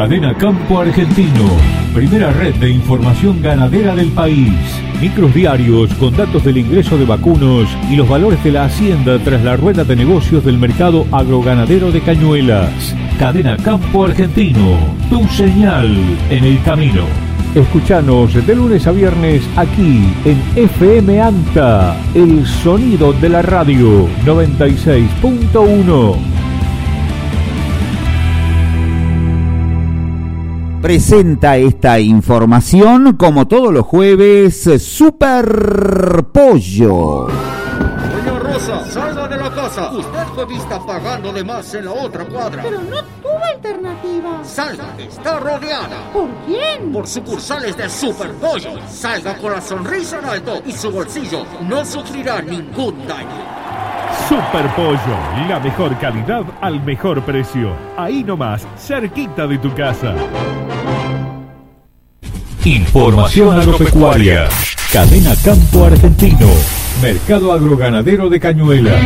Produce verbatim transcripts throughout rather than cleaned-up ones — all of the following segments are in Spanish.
Cadena Campo Argentino, primera red de información ganadera del país. Micros diarios con datos del ingreso de vacunos y los valores de la hacienda tras la rueda de negocios del mercado agroganadero de Cañuelas. Cadena Campo Argentino, tu señal en el camino. Escuchanos de lunes a viernes aquí en F M ANTA, el sonido de la radio noventa y seis punto uno. Presenta esta información, como todos los jueves, Super Pollo. Doña Rosa, salga de la casa. Usted fue vista pagando de más en la otra cuadra. Pero no tuvo alternativa. Salga, está rodeada. ¿Por quién? Por sucursales de Super Pollo. Salga con la sonrisa en alto y su bolsillo no sufrirá ningún daño. Super Pollo, la mejor calidad al mejor precio. Ahí nomás, cerquita de tu casa. Información agropecuaria. Cadena Campo Argentino. Mercado agroganadero de Cañuelas.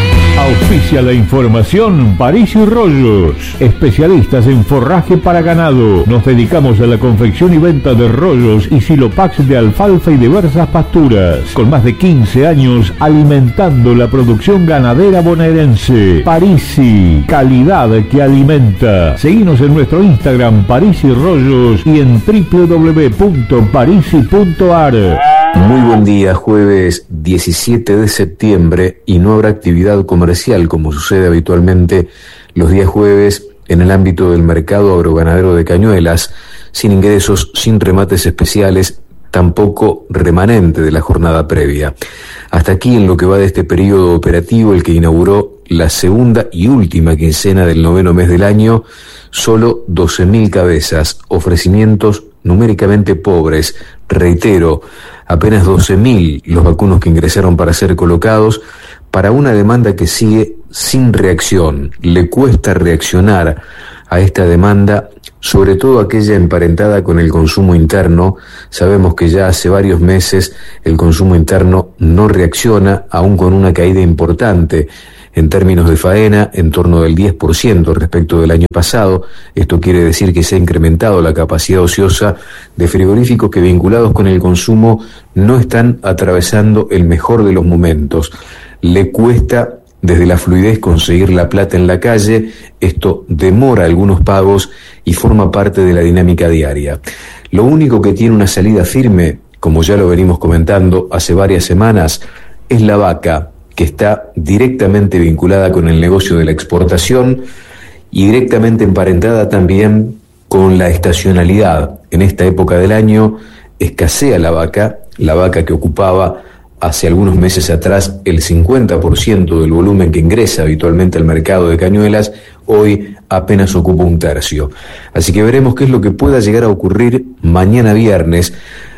Auspicia la información París y Rollos, especialistas en forraje para ganado. Nos dedicamos a la confección y venta de rollos y silopax de alfalfa y diversas pasturas. Con más de quince años alimentando la producción ganadera bonaerense. Parisi, calidad que alimenta. Seguinos en nuestro Instagram París y Rollos y en doble u doble u doble u punto parisi punto a r. Muy buen día, jueves diecisiete de septiembre, y no habrá actividad comercial como sucede habitualmente los días jueves en el ámbito del mercado agroganadero de Cañuelas, sin ingresos, sin remates especiales, tampoco remanente de la jornada previa. Hasta aquí en lo que va de este periodo operativo, el que inauguró la segunda y última quincena del noveno mes del año, solo doce mil cabezas, ofrecimientos numéricamente pobres. Reitero, apenas doce mil los vacunos que ingresaron para ser colocados, para una demanda que sigue sin reacción. Le cuesta reaccionar a esta demanda, sobre todo aquella emparentada con el consumo interno. Sabemos que ya hace varios meses el consumo interno no reacciona, aún con una caída importante en términos de faena, en torno del diez por ciento respecto del año pasado. Esto quiere decir que se ha incrementado la capacidad ociosa de frigoríficos que, vinculados con el consumo, no están atravesando el mejor de los momentos. Le cuesta desde la fluidez conseguir la plata en la calle. Esto demora algunos pagos y forma parte de la dinámica diaria. Lo único que tiene una salida firme, como ya lo venimos comentando hace varias semanas, es la vaca, que está directamente vinculada con el negocio de la exportación y directamente emparentada también con la estacionalidad. En esta época del año escasea la vaca, la vaca que ocupaba hace algunos meses atrás el cincuenta por ciento del volumen que ingresa habitualmente al mercado de Cañuelas, hoy apenas ocupa un tercio. Así que veremos qué es lo que pueda llegar a ocurrir mañana viernes.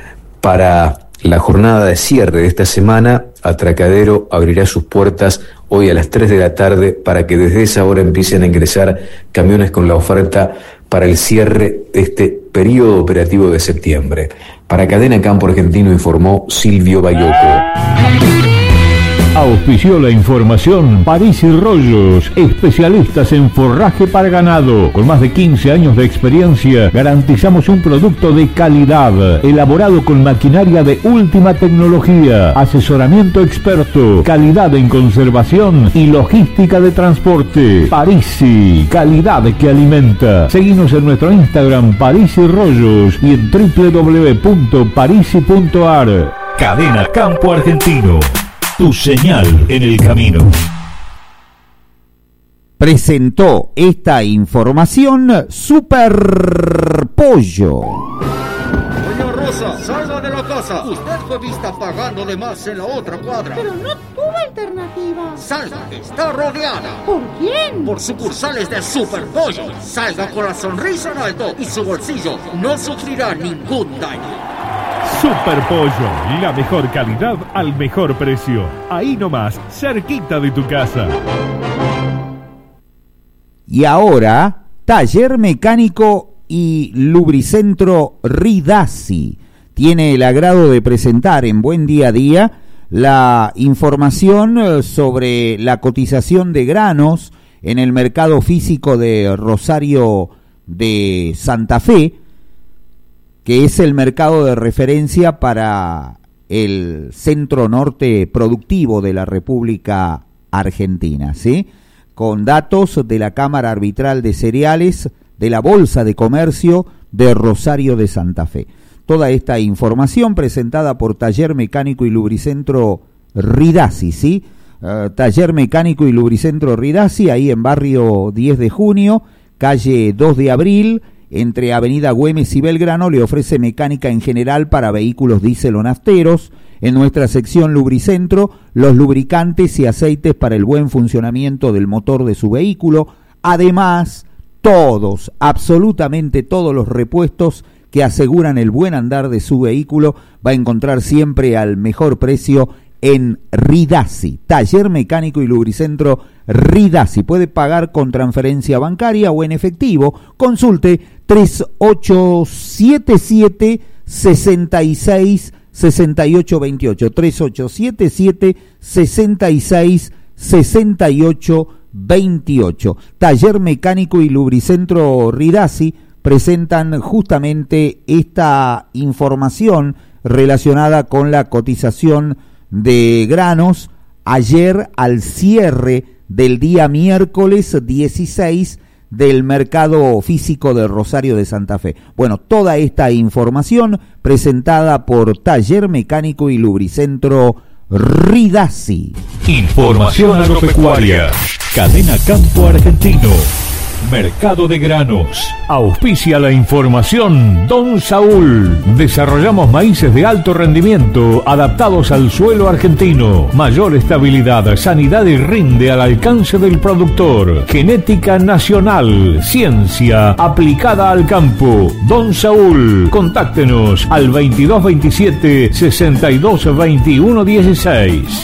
Para la jornada de cierre de esta semana, Atracadero abrirá sus puertas hoy a las tres de la tarde para que desde esa hora empiecen a ingresar camiones con la oferta para el cierre de este periodo operativo de septiembre. Para Cadena Campo Argentino informó Silvio Bayoco. Auspició la información París y Rollos, especialistas en forraje para ganado. Con más de quince años de experiencia, garantizamos un producto de calidad, elaborado con maquinaria de última tecnología, asesoramiento experto, calidad en conservación y logística de transporte. Parisi, calidad que alimenta. Seguimos en nuestro Instagram París y Rollos y en doble u doble u doble u punto parisi punto a r. Cadena Campo Argentino, tu señal en el camino. Presentó esta información Super Pollo. Doña Rosa, salga de la casa. Usted fue vista pagando de más en la otra cuadra. Pero no tuvo alternativa. Salga, está rodeada. ¿Por quién? Por sucursales de Super Pollo. Salga con la sonrisa en alto y su bolsillo no sufrirá ningún daño. Super Pollo, la mejor calidad al mejor precio. Ahí nomás, cerquita de tu casa. Y ahora, Taller Mecánico y Lubricentro Ridasi tiene el agrado de presentar en Buen Día a Día la información sobre la cotización de granos en el mercado físico de Rosario de Santa Fe, que es el mercado de referencia para el centro norte productivo de la República Argentina, ¿sí? Con datos de la Cámara Arbitral de Cereales de la Bolsa de Comercio de Rosario de Santa Fe. Toda esta información presentada por Taller Mecánico y Lubricentro Ridasi, ¿sí? Uh, Taller Mecánico y Lubricentro Ridasi, ahí en barrio diez de junio, calle dos de abril, entre Avenida Güemes y Belgrano, le ofrece mecánica en general para vehículos diésel o nafteros. En nuestra sección Lubricentro, los lubricantes y aceites para el buen funcionamiento del motor de su vehículo. Además, todos, absolutamente todos los repuestos que aseguran el buen andar de su vehículo va a encontrar siempre al mejor precio en Ridasi, Taller Mecánico y Lubricentro Ridasi. Puede pagar con transferencia bancaria o en efectivo. Consulte tres ocho siete siete, seis seis seis ocho dos ocho, tres ocho siete siete, seis seis seis ocho dos ocho. Taller Mecánico y Lubricentro Ridasi presentan justamente esta información relacionada con la cotización de granos ayer al cierre del día miércoles dieciséis del mercado físico de Rosario de Santa Fe. Bueno, toda esta información presentada por Taller Mecánico y Lubricentro Ridasi. Información agropecuaria. Cadena Campo Argentino. Mercado de granos. Auspicia la información Don Saúl. Desarrollamos maíces de alto rendimiento adaptados al suelo argentino. Mayor estabilidad, sanidad y rinde al alcance del productor. Genética nacional. Ciencia aplicada al campo. Don Saúl. Contáctenos al veintidós veintisiete, sesenta y dos veintiuno dieciséis.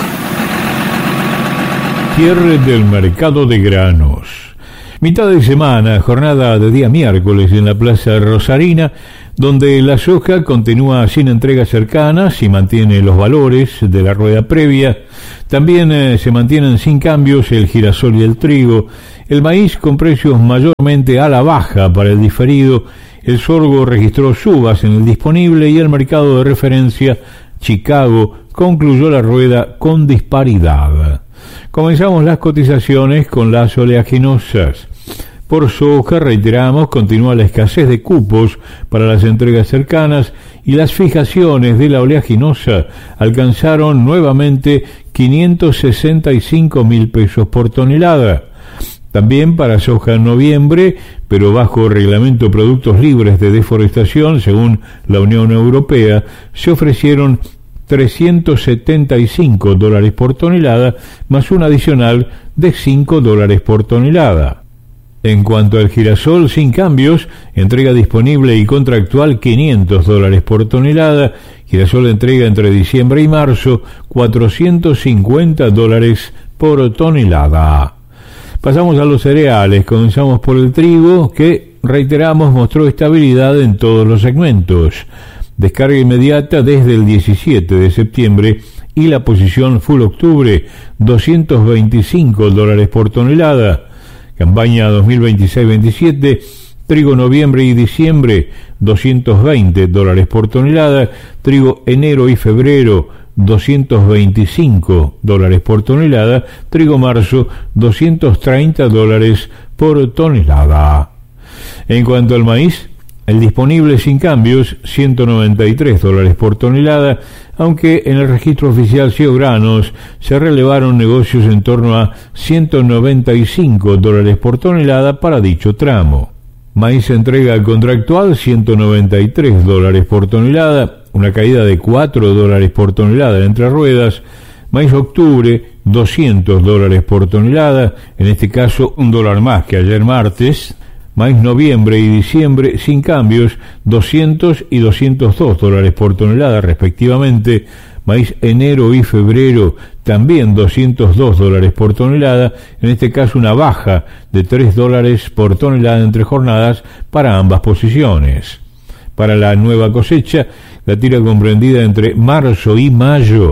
Cierre del mercado de granos. Mitad de semana, jornada de día miércoles en la Plaza Rosarina, donde la soja continúa sin entregas cercanas y mantiene los valores de la rueda previa. También eh, se mantienen sin cambios el girasol y el trigo. El maíz con precios mayormente a la baja para el diferido. El sorgo registró subas en el disponible y el mercado de referencia Chicago concluyó la rueda con disparidad. Comenzamos las cotizaciones con las oleaginosas. Por soja, reiteramos, continúa la escasez de cupos para las entregas cercanas y las fijaciones de la oleaginosa alcanzaron nuevamente quinientos sesenta y cinco mil pesos por tonelada. También para soja en noviembre, pero bajo reglamento productos libres de deforestación, según la Unión Europea, se ofrecieron trescientos setenta y cinco dólares por tonelada, más un adicional de cinco dólares por tonelada. En cuanto al girasol, sin cambios, entrega disponible y contractual quinientos dólares por tonelada, girasol de entrega entre diciembre y marzo, cuatrocientos cincuenta dólares por tonelada. Pasamos a los cereales, comenzamos por el trigo, que, reiteramos, mostró estabilidad en todos los segmentos. Descarga inmediata desde el diecisiete de septiembre y la posición full octubre, doscientos veinticinco dólares por tonelada. Campaña dos mil veintiséis veintisiete, trigo noviembre y diciembre, doscientos veinte dólares por tonelada. Trigo enero y febrero, doscientos veinticinco dólares por tonelada. Trigo marzo, doscientos treinta dólares por tonelada. En cuanto al maíz, el disponible sin cambios, ciento noventa y tres dólares por tonelada, aunque en el registro oficial C I O Granos se relevaron negocios en torno a ciento noventa y cinco dólares por tonelada para dicho tramo. Maíz entrega contractual, ciento noventa y tres dólares por tonelada, una caída de cuatro dólares por tonelada entre ruedas. Maíz octubre, doscientos dólares por tonelada, en este caso un dólar más que ayer martes. Maíz noviembre y diciembre sin cambios, doscientos y doscientos dos dólares por tonelada respectivamente. Maíz enero y febrero también doscientos dos dólares por tonelada, en este caso una baja de tres dólares por tonelada entre jornadas para ambas posiciones. Para la nueva cosecha, la tira comprendida entre marzo y mayo,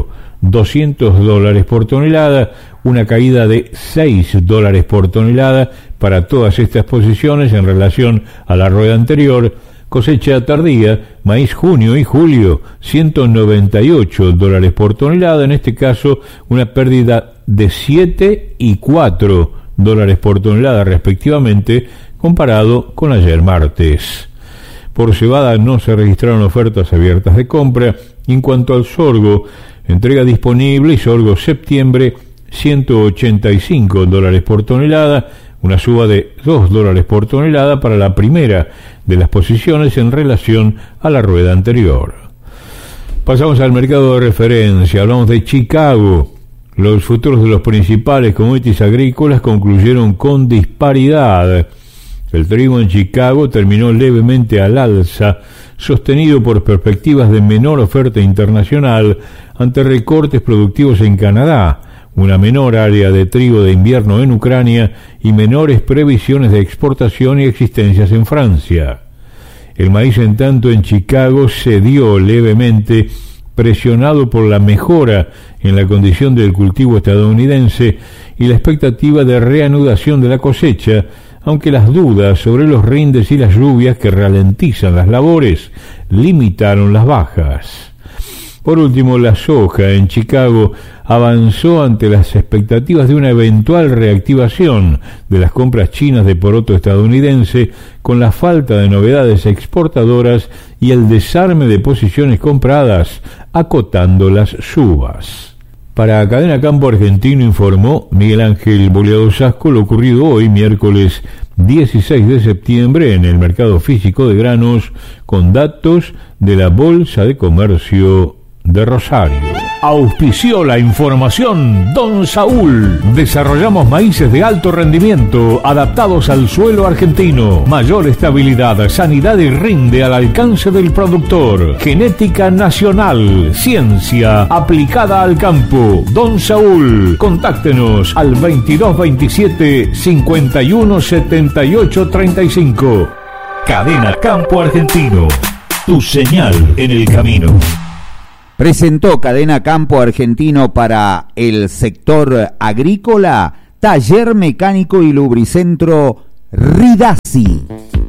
doscientos dólares por tonelada, una caída de seis dólares por tonelada para todas estas posiciones en relación a la rueda anterior. Cosecha tardía, maíz junio y julio, ciento noventa y ocho dólares por tonelada, en este caso una pérdida de siete y cuatro dólares por tonelada respectivamente, comparado con ayer martes. Por cebada no se registraron ofertas abiertas de compra. En cuanto al sorgo, entrega disponible y sorgo septiembre, ciento ochenta y cinco dólares por tonelada, una suba de dos dólares por tonelada para la primera de las posiciones en relación a la rueda anterior. Pasamos al mercado de referencia, hablamos de Chicago. Los futuros de los principales commodities agrícolas concluyeron con disparidad. El trigo en Chicago terminó levemente al alza, sostenido por perspectivas de menor oferta internacional ante recortes productivos en Canadá, una menor área de trigo de invierno en Ucrania y menores previsiones de exportación y existencias en Francia. El maíz, en tanto, en Chicago cedió levemente, presionado por la mejora en la condición del cultivo estadounidense y la expectativa de reanudación de la cosecha, aunque las dudas sobre los rindes y las lluvias que ralentizan las labores limitaron las bajas. Por último, la soja en Chicago avanzó ante las expectativas de una eventual reactivación de las compras chinas de poroto estadounidense, con la falta de novedades exportadoras y el desarme de posiciones compradas, acotando las subas. Para Cadena Campo Argentino informó Miguel Ángel Boleado Sasco lo ocurrido hoy, miércoles dieciséis de septiembre, en el mercado físico de granos, con datos de la Bolsa de Comercio de Rosario. Auspició la información Don Saúl. Desarrollamos maíces de alto rendimiento adaptados al suelo argentino. Mayor estabilidad, sanidad y rinde al alcance del productor. Genética nacional, ciencia aplicada al campo. Don Saúl. Contáctenos al veintidós veintisiete cincuenta y uno setenta y ocho treinta y cinco. Cadena Campo Argentino. Tu señal en el camino. Presentó Cadena Campo Argentino para el sector agrícola Taller Mecánico y Lubricentro Ridassi.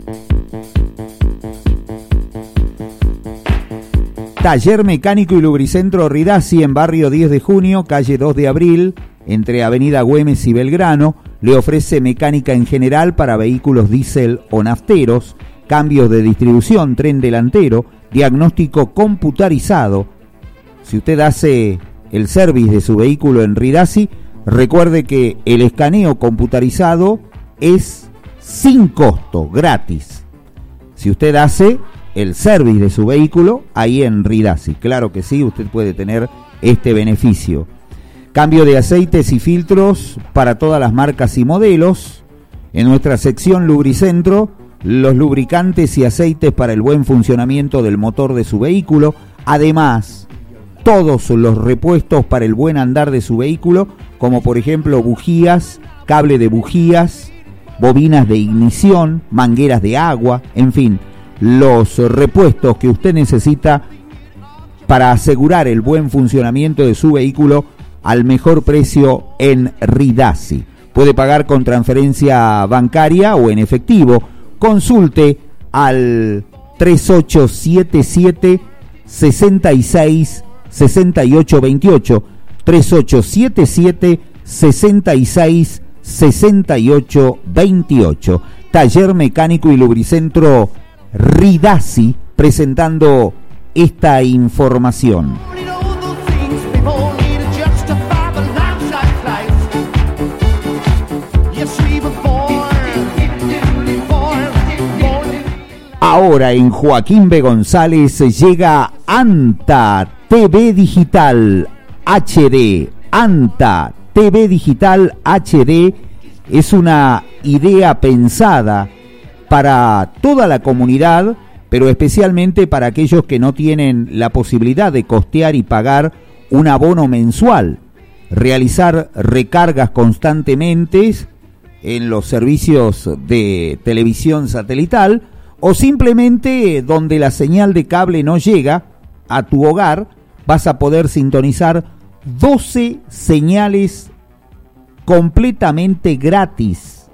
Taller Mecánico y Lubricentro Ridassi en barrio diez de junio, calle dos de abril, entre Avenida Güemes y Belgrano, le ofrece mecánica en general para vehículos diésel o nafteros, cambios de distribución, tren delantero, diagnóstico computarizado. Si usted hace el service de su vehículo en Ridassi, recuerde que el escaneo computarizado es sin costo, gratis. Si usted hace el service de su vehículo ahí en Ridassi, claro que sí, usted puede tener este beneficio. Cambio de aceites y filtros para todas las marcas y modelos. En nuestra sección Lubricentro, los lubricantes y aceites para el buen funcionamiento del motor de su vehículo. Además, todos los repuestos para el buen andar de su vehículo, como por ejemplo bujías, cable de bujías, bobinas de ignición, mangueras de agua, en fin, los repuestos que usted necesita para asegurar el buen funcionamiento de su vehículo al mejor precio en Ridassi. Puede pagar con transferencia bancaria o en efectivo. Consulte al tres ocho siete siete sesenta y seis sesenta y ocho veintiocho, tres ocho siete siete sesenta y seis sesenta y ocho veintiocho. Taller Mecánico y Lubricentro Ridassi, presentando esta información. Ahora en Joaquín B. González llega ANTA T V Digital H D. ANTA T V Digital H D es una idea pensada para toda la comunidad, pero especialmente para aquellos que no tienen la posibilidad de costear y pagar un abono mensual. Realizar recargas constantemente en los servicios de televisión satelital, o simplemente donde la señal de cable no llega a tu hogar, vas a poder sintonizar doce señales completamente gratis.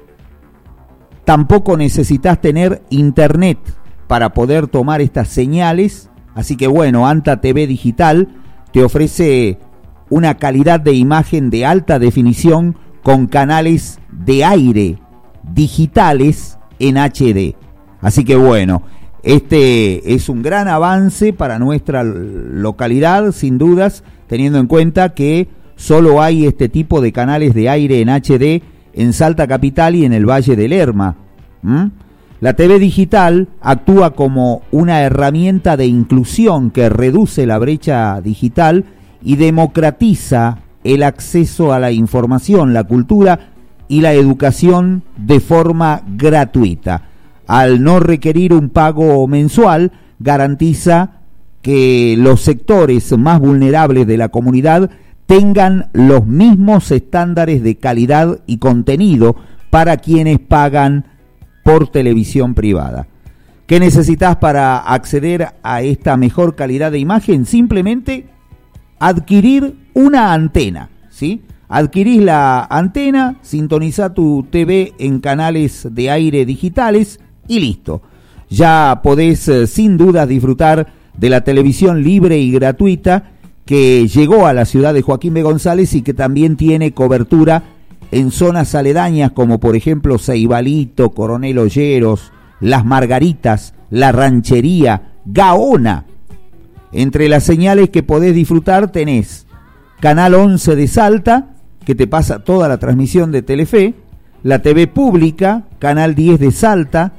Tampoco necesitas tener internet para poder tomar estas señales, así que bueno, Anta T V Digital te ofrece una calidad de imagen de alta definición con canales de aire digitales en H D. Así que bueno, este es un gran avance para nuestra localidad, sin dudas, teniendo en cuenta que solo hay este tipo de canales de aire en H D en Salta Capital y en el Valle del Lerma. ¿Mm? La T V digital actúa como una herramienta de inclusión que reduce la brecha digital y democratiza el acceso a la información, la cultura y la educación de forma gratuita. Al no requerir un pago mensual, garantiza que los sectores más vulnerables de la comunidad tengan los mismos estándares de calidad y contenido para quienes pagan por televisión privada. ¿Qué necesitas para acceder a esta mejor calidad de imagen? Simplemente adquirir una antena, ¿sí? Adquirís la antena, sintoniza tu T V en canales de aire digitales y listo. Ya podés eh, sin duda disfrutar de la televisión libre y gratuita que llegó a la ciudad de Joaquín B. González y que también tiene cobertura en zonas aledañas como por ejemplo Ceibalito, Coronel Olleros, Las Margaritas, La Ranchería, Gaona. Entre las señales que podés disfrutar tenés Canal once de Salta, que te pasa toda la transmisión de Telefe, la T V Pública, Canal diez de Salta,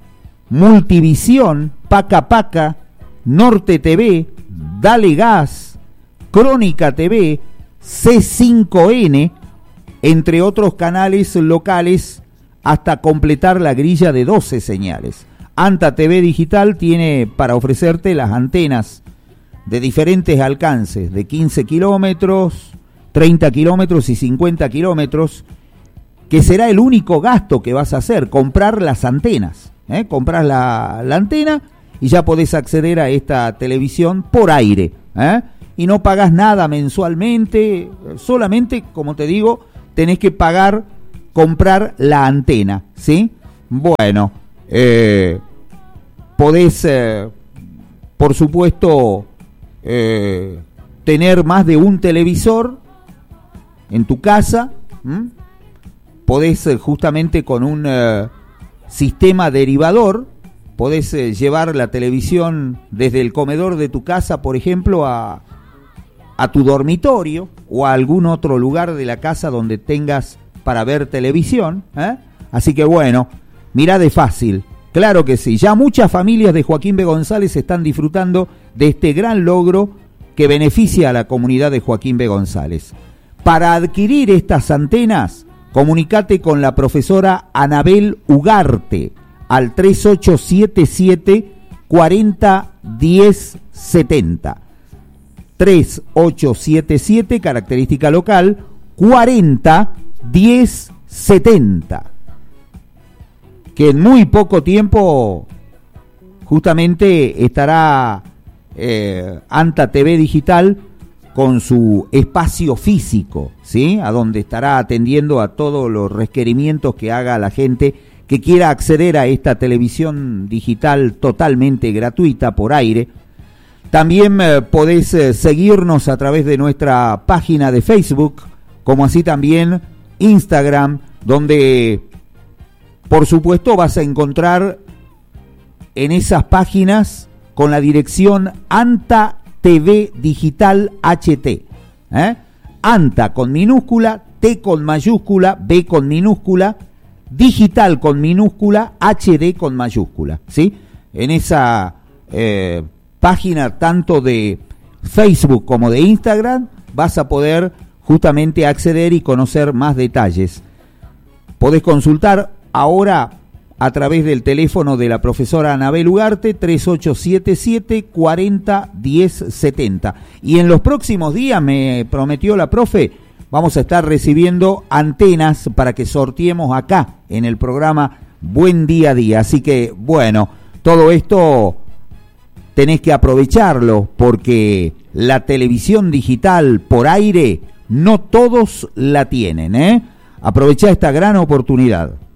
Multivisión, Paca Paca, Norte T V, Dale Gas, Crónica T V, C cinco N, entre otros canales locales, hasta completar la grilla de doce señales. Anta T V Digital tiene para ofrecerte las antenas de diferentes alcances, de quince kilómetros, treinta kilómetros y cincuenta kilómetros, que será el único gasto que vas a hacer, comprar las antenas. ¿eh? Compras la, la antena y ya podés acceder a esta televisión por aire. ¿eh? Y no pagás nada mensualmente, solamente, como te digo, tenés que pagar, comprar la antena, ¿sí? Bueno, eh, podés, eh, por supuesto, eh, tener más de un televisor en tu casa. ¿m? Podés eh, justamente con un eh, sistema derivador, podés eh, llevar la televisión desde el comedor de tu casa, por ejemplo, a, a tu dormitorio o a algún otro lugar de la casa donde tengas para ver televisión. ¿eh? Así que bueno, mirá de fácil. Claro que sí, ya muchas familias de Joaquín B. González están disfrutando de este gran logro que beneficia a la comunidad de Joaquín B. González. Para adquirir estas antenas, comunicate con la profesora Anabel Ugarte al tres ocho siete siete, cuatro cero, uno cero siete cero. tres ocho siete siete, característica local, cuarenta, diez, setenta. Que en muy poco tiempo justamente estará eh, Anta T V Digital con su espacio físico, ¿sí? A donde estará atendiendo a todos los requerimientos que haga la gente que quiera acceder a esta televisión digital totalmente gratuita por aire. También eh, podés eh, seguirnos a través de nuestra página de Facebook, como así también Instagram, donde por supuesto vas a encontrar en esas páginas con la dirección Anta T V Digital H T. ¿eh? Anta con minúscula, T con mayúscula, B con minúscula, Digital con minúscula, H D con mayúscula. ¿sí? En esa eh, página tanto de Facebook como de Instagram vas a poder justamente acceder y conocer más detalles. Podés consultar ahora a través del teléfono de la profesora Anabel Ugarte, tres ocho siete siete, cuarenta, diez, setenta. Y en los próximos días, me prometió la profe, vamos a estar recibiendo antenas para que sorteemos acá en el programa Buen Día a Día. Así que, bueno, todo esto tenés que aprovecharlo porque la televisión digital por aire, no todos la tienen, ¿eh? Aprovechá esta gran oportunidad.